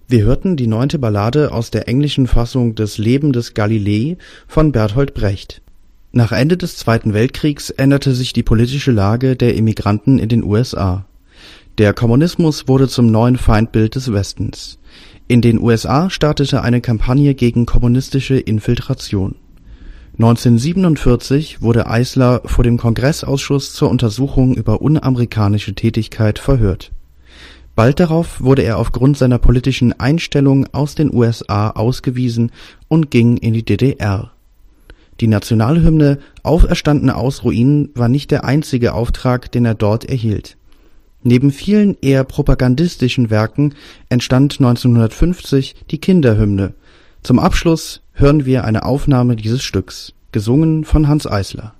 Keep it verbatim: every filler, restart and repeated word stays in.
Wir hörten die neunte Ballade aus der englischen Fassung des Leben des Galilei von Bertolt Brecht. Nach Ende des Zweiten Weltkriegs änderte sich die politische Lage der Immigranten in den U S A. Der Kommunismus wurde zum neuen Feindbild des Westens. In den U S A startete eine Kampagne gegen kommunistische Infiltration. neunzehnhundertsiebenundvierzig wurde Eisler vor dem Kongressausschuss zur Untersuchung über unamerikanische Tätigkeit verhört. Bald darauf wurde er aufgrund seiner politischen Einstellung aus den U S A ausgewiesen und ging in die D D R. Die Nationalhymne Auferstandene aus Ruinen war nicht der einzige Auftrag, den er dort erhielt. Neben vielen eher propagandistischen Werken entstand neunzehnhundertfünfzig die Kinderhymne. Zum Abschluss hören wir eine Aufnahme dieses Stücks, gesungen von Hanns Eisler.